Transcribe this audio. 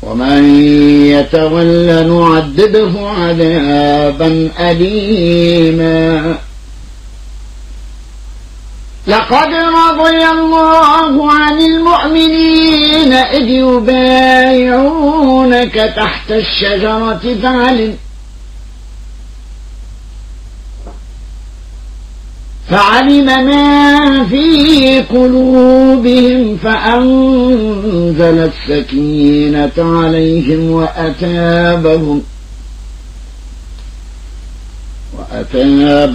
ومن يتول نعذبه عذابا أليما. لقد رضي الله عن المؤمنين إذ يبايعونك تحت الشجرة فعلم ما في قلوبهم فأنزل السكينة عليهم وأتابهم